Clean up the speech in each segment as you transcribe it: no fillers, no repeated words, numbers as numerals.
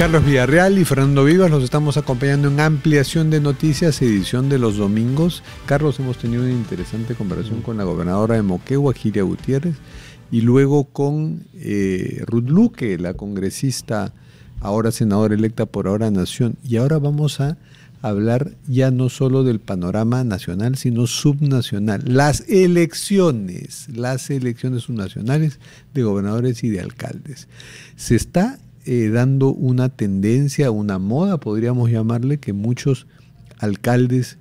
Carlos Villarreal y Fernando Vivas los estamos acompañando en Ampliación de Noticias, edición de los domingos. Carlos, hemos tenido una interesante conversación con la gobernadora de Moquegua, Gilia Gutiérrez, y luego con Ruth Luque, la congresista, ahora senadora electa por Ahora Nación. Y ahora vamos a hablar ya no solo del panorama nacional, sino subnacional. Las elecciones subnacionales de gobernadores y de alcaldes. Se está dando una tendencia, una moda, podríamos llamarle, que muchos alcaldes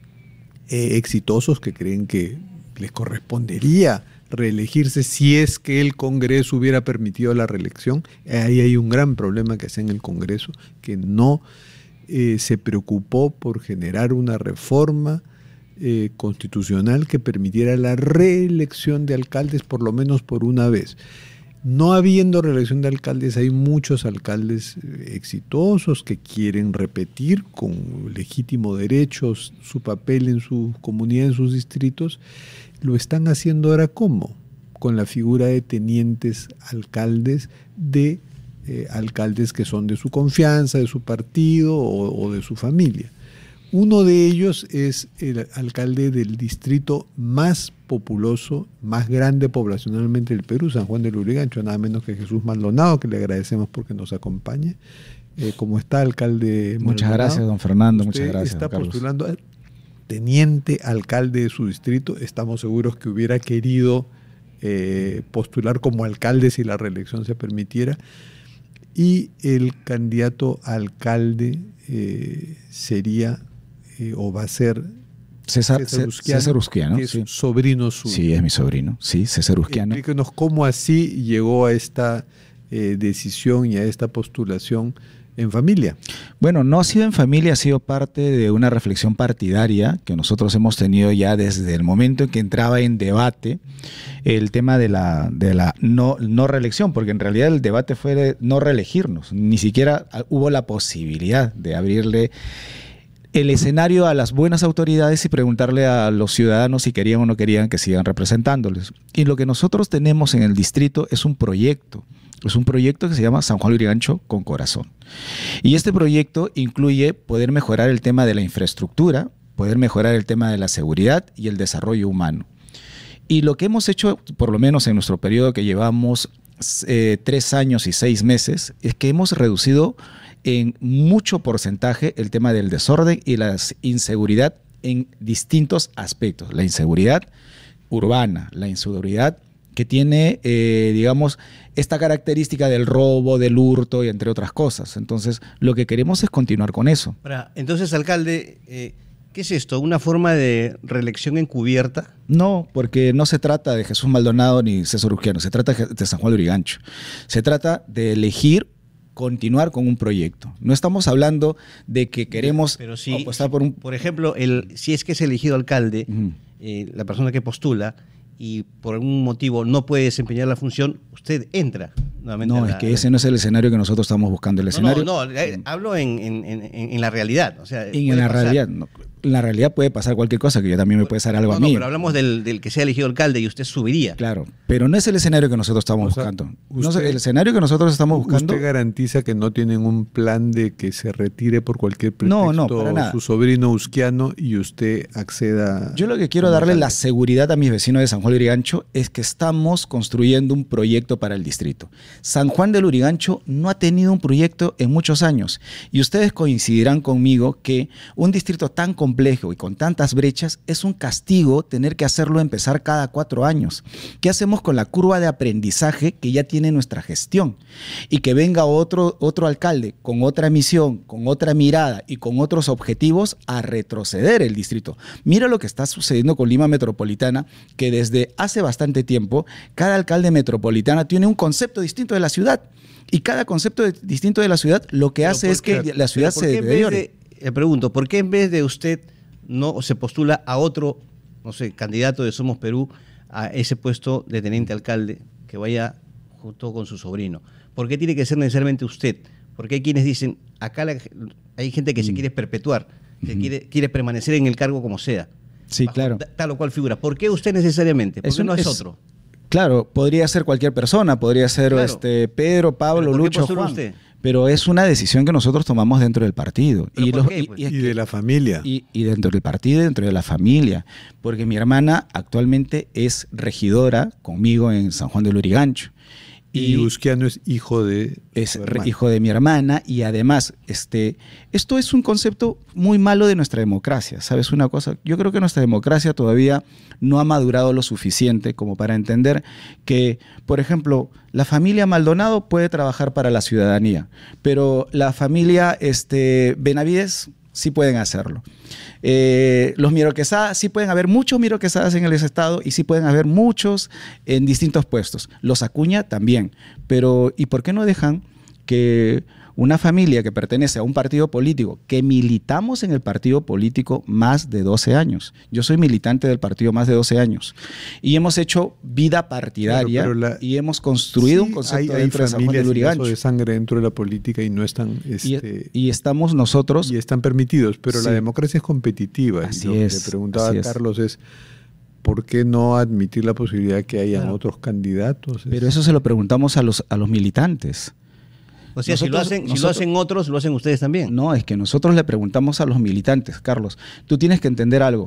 exitosos que creen que les correspondería reelegirse si es que el Congreso hubiera permitido la reelección. Ahí hay un gran problema que está en el Congreso, que no se preocupó por generar una reforma constitucional que permitiera la reelección de alcaldes por lo menos por una vez. No habiendo reelección de alcaldes, hay muchos alcaldes exitosos que quieren repetir con legítimo derecho su papel en su comunidad, en sus distritos. Lo están haciendo ahora ¿cómo? Con la figura de tenientes alcaldes, de alcaldes que son de su confianza, de su partido o de su familia. Uno de ellos es el alcalde del distrito más populoso, más grande poblacionalmente del Perú, San Juan de Lurigancho, nada menos que Jesús Maldonado, que le agradecemos porque nos acompañe. ¿Cómo está, alcalde Maldonado? Muchas gracias, don Fernando, muchas gracias. Está don Carlos. postulando a teniente alcalde de su distrito. Estamos seguros que hubiera querido postular como alcalde si la reelección se permitiera. Y el candidato a alcalde sería o va a ser César Usquiano, que es sí. Sobrino suyo. Sí, es mi sobrino, sí, César Usquiano. Explíquenos cómo así llegó a esta decisión y a esta postulación en familia. Bueno, no ha sido en familia, ha sido parte de una reflexión partidaria que nosotros hemos tenido ya desde el momento en que entraba en debate el tema de la no reelección, porque en realidad el debate fue de no reelegirnos, ni siquiera hubo la posibilidad de abrirle el escenario a las buenas autoridades y preguntarle a los ciudadanos si querían o no querían que sigan representándoles. Y lo que nosotros tenemos en el distrito es un proyecto. Es un proyecto que se llama San Juan de Lurigancho con Corazón. Y este proyecto incluye poder mejorar el tema de la infraestructura, poder mejorar el tema de la seguridad y el desarrollo humano. Y lo que hemos hecho, por lo menos en nuestro periodo que llevamos 3 años y 6 meses, es que hemos reducido en mucho porcentaje el tema del desorden y la inseguridad en distintos aspectos. La inseguridad urbana, la inseguridad que tiene, digamos, esta característica del robo, del hurto y entre otras cosas. Entonces, lo que queremos es continuar con eso. Entonces, alcalde, ¿qué es esto? ¿Una forma de reelección encubierta? No, porque no se trata de Jesús Maldonado ni César Usquiano, se trata de San Juan de Lurigancho. Se trata de elegir continuar con un proyecto. No estamos hablando de que queremos apostar por un... Por ejemplo, si es que es elegido alcalde, la persona que postula, y por algún motivo no puede desempeñar la función, usted entra nuevamente. No, es que ese no es el escenario que nosotros estamos buscando. El escenario... No, hablo en la realidad. O sea, en la realidad, no. En la realidad puede pasar cualquier cosa, que ya también me puede pasar algo a mí. No, pero hablamos del que sea elegido alcalde y usted subiría. Claro, pero no es el escenario que nosotros estamos buscando. El escenario que nosotros estamos buscando... ¿Usted garantiza que no tienen un plan de que se retire por cualquier pretexto no, para nada. Su sobrino Usquiano y usted acceda? Yo lo que quiero darle la seguridad a mis vecinos de San Juan de Lurigancho es que estamos construyendo un proyecto para el distrito. San Juan de Lurigancho no ha tenido un proyecto en muchos años y ustedes coincidirán conmigo que un distrito tan complejo y con tantas brechas es un castigo tener que hacerlo empezar cada 4 años. ¿Qué hacemos con la curva de aprendizaje que ya tiene nuestra gestión? Y que venga otro alcalde con otra misión, con otra mirada y con otros objetivos a retroceder el distrito. Mira lo que está sucediendo con Lima Metropolitana, que desde hace bastante tiempo cada alcalde metropolitana tiene un concepto distinto de la ciudad. Y cada concepto distinto de la ciudad lo que hace es que la ciudad se deteriore. Le pregunto, ¿por qué en vez de usted no se postula a otro, no sé, candidato de Somos Perú a ese puesto de teniente alcalde que vaya junto con su sobrino? ¿Por qué tiene que ser necesariamente usted? Porque hay quienes dicen, acá hay gente que se quiere perpetuar, que quiere permanecer en el cargo como sea. Sí, claro. Tal o cual figura. ¿Por qué usted necesariamente? ¿Por qué no es otro? Claro, podría ser cualquier persona, podría ser Pedro, Pablo, Lucho, Juan. Usted? pero es una decisión que nosotros tomamos dentro del partido. ¿Pero por qué, pues? Y de la familia. Y dentro del partido y dentro de la familia. Porque mi hermana actualmente es regidora conmigo en San Juan del Lurigancho. Y Uzquiano es hijo de hijo de mi hermana, y además esto es un concepto muy malo de nuestra democracia. ¿Sabes una cosa? Yo creo que nuestra democracia todavía no ha madurado lo suficiente como para entender que, por ejemplo, la familia Maldonado puede trabajar para la ciudadanía, pero la familia Benavides sí pueden hacerlo. Los Miro Quesada, sí pueden haber muchos Miro Quesadas en el estado y sí pueden haber muchos en distintos puestos. Los Acuña también. Pero ¿y por qué no dejan que una familia que pertenece a un partido político, que militamos en el partido político más de 12 años? Yo soy militante del partido más de 12 años. Y hemos hecho vida partidaria, claro, y hemos construido un concepto dentro de San Juan del Lurigancho. De sangre dentro de la política y no están... Y estamos nosotros... Y están permitidos, pero la democracia es competitiva. Así y lo es, que preguntaba Carlos es... ¿Por qué no admitir la posibilidad de que hayan otros candidatos? Pero eso se lo preguntamos a los militantes. O sea, si lo hacen otros, lo hacen ustedes también. No, es que nosotros le preguntamos a los militantes, Carlos. Tú tienes que entender algo.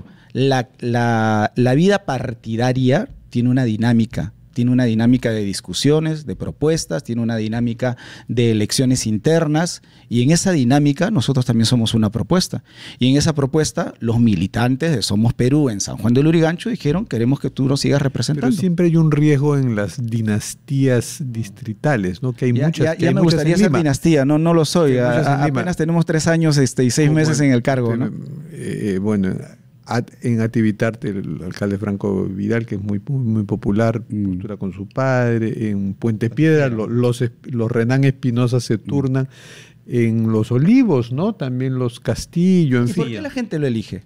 La vida partidaria tiene una dinámica. Tiene una dinámica de discusiones, de propuestas, tiene una dinámica de elecciones internas, y en esa dinámica nosotros también somos una propuesta. Y en esa propuesta los militantes de Somos Perú en San Juan del Lurigancho dijeron: queremos que tú nos sigas representando. Pero siempre hay un riesgo en las dinastías distritales, ¿no? Que hay muchas. Ya me gustaría ser dinastía, no lo soy. Apenas tenemos 3 años y 6 meses en el cargo, ¿no? Bueno, en Ativitarte, el alcalde Franco Vidal, que es muy popular, postura con su padre. En Puente Piedra, los Renán Espinosa se turnan. En Los Olivos, ¿no? También los Castillo, en fin. ¿Por qué la gente lo elige?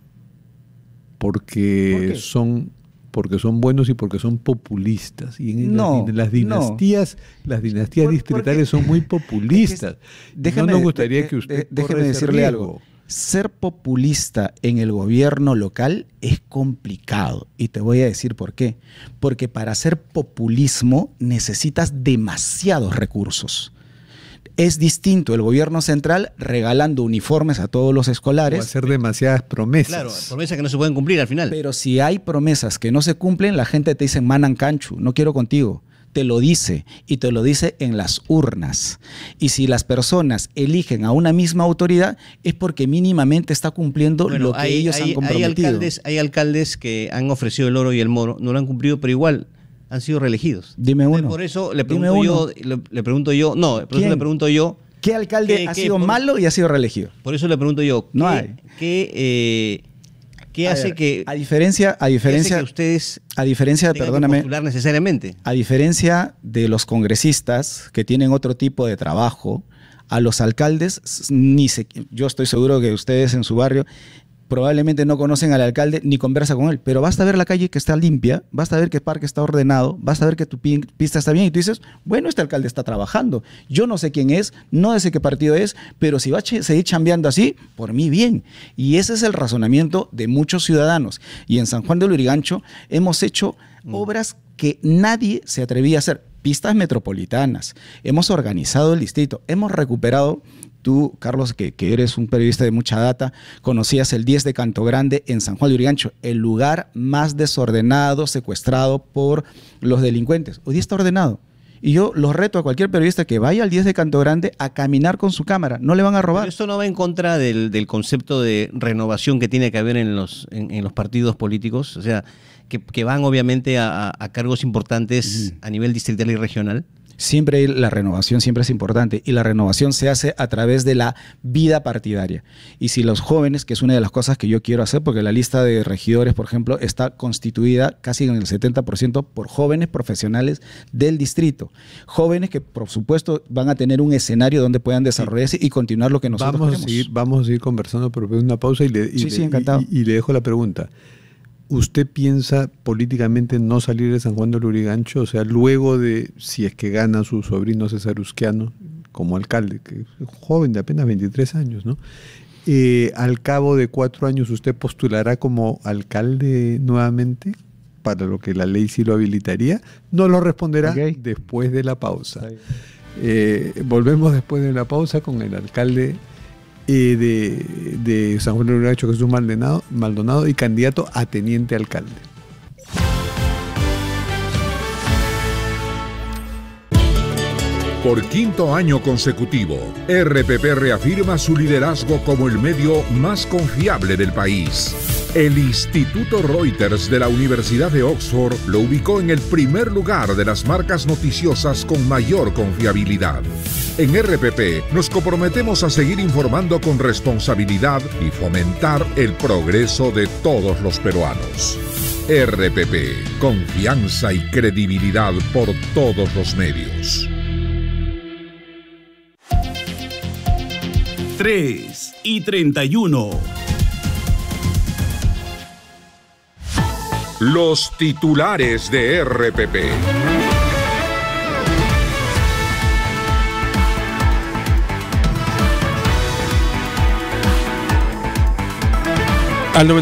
Porque son buenos y porque son populistas. Y en las dinastías distritales son muy populistas. No nos gustaría que usted déjeme decirle algo. Ser populista en el gobierno local es complicado, y te voy a decir por qué. Porque para hacer populismo necesitas demasiados recursos. Es distinto el gobierno central regalando uniformes a todos los escolares. O hacer demasiadas promesas. Claro, promesas que no se pueden cumplir al final. Pero si hay promesas que no se cumplen, la gente te dice: manan canchu, no quiero contigo. Te lo dice, y te lo dice en las urnas. Y si las personas eligen a una misma autoridad, es porque mínimamente está cumpliendo lo que ellos han comprometido. Hay alcaldes que han ofrecido el oro y el moro, no lo han cumplido, pero igual han sido reelegidos. Dime uno. Por eso le pregunto yo, ¿qué alcalde ha sido malo y ha sido reelegido? Por eso le pregunto yo, no hay. ¿Qué hace que ustedes perdóname, que postular necesariamente? A diferencia de los congresistas que tienen otro tipo de trabajo, a los alcaldes yo estoy seguro que ustedes en su barrio probablemente no conocen al alcalde ni conversan con él, pero basta ver la calle que está limpia, basta ver que el parque está ordenado, basta ver que tu pista está bien, y tú dices: bueno, este alcalde está trabajando. Yo no sé quién es, no sé qué partido es, pero si va a seguir chambeando así, por mí bien. Y ese es el razonamiento de muchos ciudadanos. Y en San Juan del Lurigancho hemos hecho obras que nadie se atrevía a hacer. Pistas metropolitanas, hemos organizado el distrito, hemos recuperado. Tú, Carlos, que eres un periodista de mucha data, conocías el 10 de Canto Grande en San Juan de Lurigancho, el lugar más desordenado, secuestrado por los delincuentes. Hoy día está ordenado. Y yo los reto a cualquier periodista que vaya al 10 de Canto Grande a caminar con su cámara. No le van a robar. Pero esto no va en contra del concepto de renovación que tiene que haber en los partidos políticos, o sea, que van obviamente a cargos importantes a nivel distrital y regional. Siempre la renovación siempre es importante, y la renovación se hace a través de la vida partidaria. Y si los jóvenes, que es una de las cosas que yo quiero hacer, porque la lista de regidores, por ejemplo, está constituida casi en el 70% por jóvenes profesionales del distrito. Jóvenes que, por supuesto, van a tener un escenario donde puedan desarrollarse y continuar lo que nosotros queremos. Vamos a seguir conversando, pero una pausa encantado. Y le dejo la pregunta. ¿Usted piensa políticamente no salir de San Juan del Lurigancho? O sea, luego de, si es que gana su sobrino César Uzquiano como alcalde, que es joven de apenas 23 años, ¿no? Al cabo de 4 años, ¿usted postulará como alcalde nuevamente? Para lo que la ley sí lo habilitaría. No lo responderá después de la pausa. Volvemos después de la pausa con el alcalde de San Juan de Lurigancho, Jesús Maldonado, y candidato a teniente alcalde. Por quinto año consecutivo, RPP reafirma su liderazgo como el medio más confiable del país. El Instituto Reuters de la Universidad de Oxford lo ubicó en el primer lugar de las marcas noticiosas con mayor confiabilidad. En RPP nos comprometemos a seguir informando con responsabilidad y fomentar el progreso de todos los peruanos. RPP, confianza y credibilidad por todos los medios. 3:31. Los titulares de RPP. Al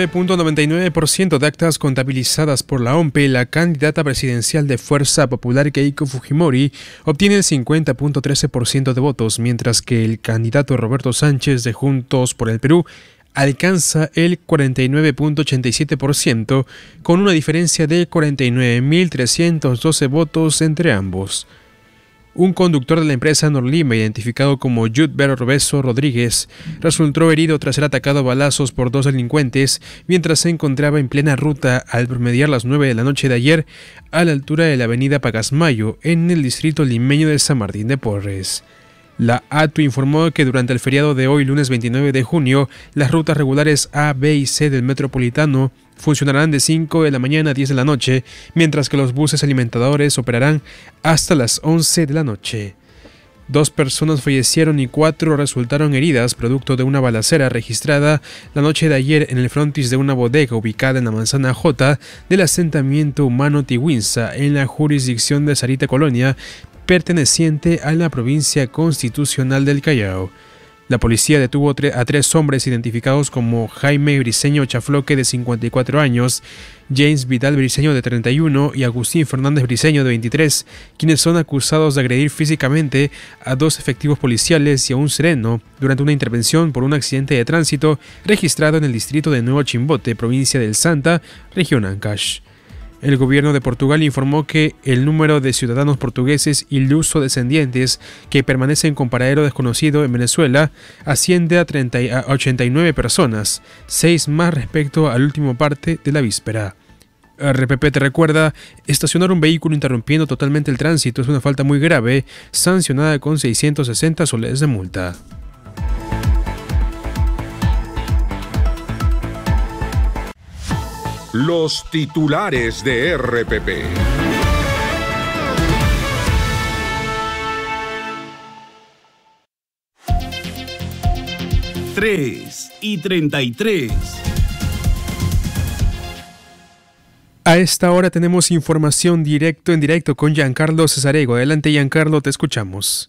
99.99% de actas contabilizadas por la OMPE, la candidata presidencial de Fuerza Popular Keiko Fujimori obtiene el 50.13% de votos, mientras que el candidato Roberto Sánchez de Juntos por el Perú alcanza el 49.87%, con una diferencia de 49.312 votos entre ambos. Un conductor de la empresa Norlima, identificado como Judber Robeso Rodríguez, resultó herido tras ser atacado a balazos por dos delincuentes mientras se encontraba en plena ruta al promediar las 9 de la noche de ayer a la altura de la avenida Pacasmayo, en el distrito limeño de San Martín de Porres. La ATU informó que durante el feriado de hoy, lunes 29 de junio, las rutas regulares A, B y C del Metropolitano funcionarán de 5 de la mañana a 10 de la noche, mientras que los buses alimentadores operarán hasta las 11 de la noche. 2 personas fallecieron y 4 resultaron heridas producto de una balacera registrada la noche de ayer en el frontis de una bodega ubicada en la manzana J del asentamiento humano Tihuinza, en la jurisdicción de Sarita Colonia, perteneciente a la provincia constitucional del Callao. La policía detuvo a 3 hombres identificados como Jaime Briceño Chafloque, de 54 años, James Vidal Briceño, de 31, y Agustín Fernández Briceño, de 23, quienes son acusados de agredir físicamente a 2 efectivos policiales y a un sereno durante una intervención por un accidente de tránsito registrado en el distrito de Nuevo Chimbote, provincia del Santa, región Ancash. El gobierno de Portugal informó que el número de ciudadanos portugueses y luso-descendientes que permanecen con paradero desconocido en Venezuela asciende a 89 personas, 6 más respecto al último parte de la víspera. RPP te recuerda: estacionar un vehículo interrumpiendo totalmente el tránsito es una falta muy grave, sancionada con 660 soles de multa. Los titulares de RPP. Tres y 33. A esta hora tenemos información en directo con Giancarlo Cesarego. Adelante, Giancarlo, te escuchamos.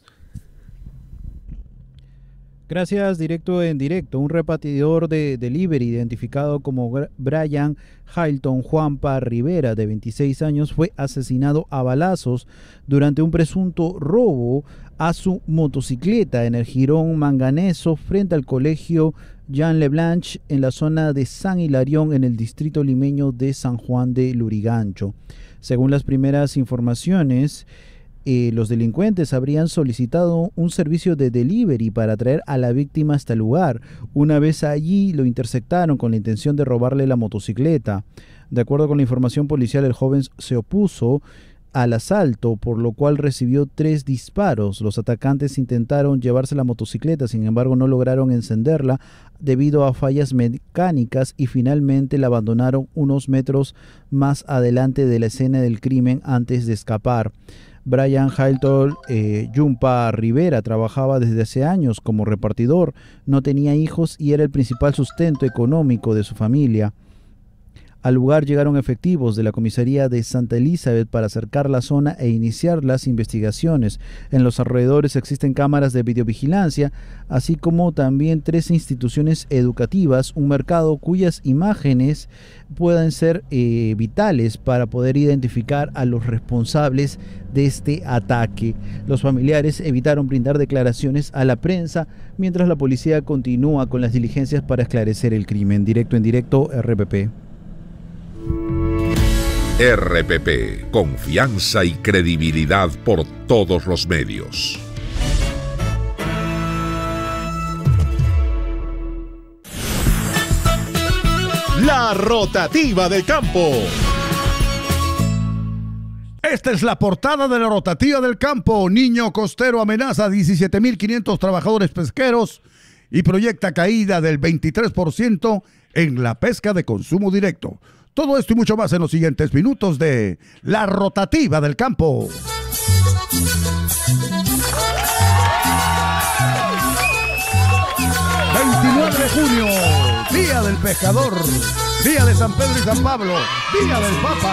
Gracias, directo en directo. Un repartidor de delivery identificado como Brian Hilton Juanpa Rivera, de 26 años, fue asesinado a balazos durante un presunto robo a su motocicleta en el jirón Manganeso, frente al colegio Jean Leblanc, en la zona de San Hilarión, en el distrito limeño de San Juan de Lurigancho. Según las primeras informaciones, los delincuentes habrían solicitado un servicio de delivery para traer a la víctima hasta el lugar. Una vez allí, lo interceptaron con la intención de robarle la motocicleta. De acuerdo con la información policial, el joven se opuso al asalto, por lo cual recibió 3 disparos. Los atacantes intentaron llevarse la motocicleta, sin embargo no lograron encenderla debido a fallas mecánicas y finalmente la abandonaron unos metros más adelante de la escena del crimen antes de escapar. Brian Hilton Jumpa Rivera trabajaba desde hace años como repartidor, no tenía hijos y era el principal sustento económico de su familia. Al lugar llegaron efectivos de la comisaría de Santa Elizabeth para acercar la zona e iniciar las investigaciones. En los alrededores existen cámaras de videovigilancia, así como también 3 instituciones educativas, un mercado cuyas imágenes puedan ser vitales para poder identificar a los responsables de este ataque. Los familiares evitaron brindar declaraciones a la prensa mientras la policía continúa con las diligencias para esclarecer el crimen. Directo en directo, RPP. RPP, confianza y credibilidad por todos los medios. La rotativa del campo. Esta es la portada de la rotativa del campo. Niño costero amenaza a 17.500 trabajadores pesqueros y proyecta caída del 23% en la pesca de consumo directo. Todo esto y mucho más en los siguientes minutos de la rotativa del campo. 29 de junio, Día del Pescador, Día de San Pedro y San Pablo, Día del Papa.